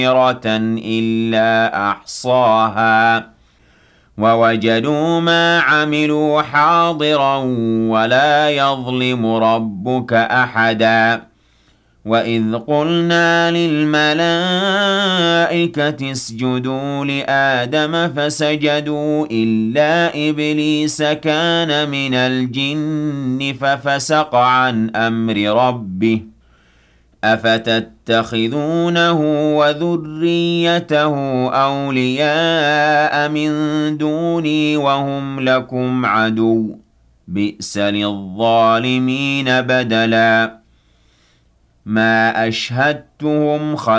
إلا أحصاها ووجدوا ما عملوا حاضرا ولا يظلم ربك أحدا وإذ قلنا للملائكة اسجدوا لآدم فسجدوا إلا إبليس كان من الجن ففسق عن أمر ربه أفتتخذونه وذريته أولياء من دوني وهم لكم عدو بئس للظالمين بدلا ما أشهدتهم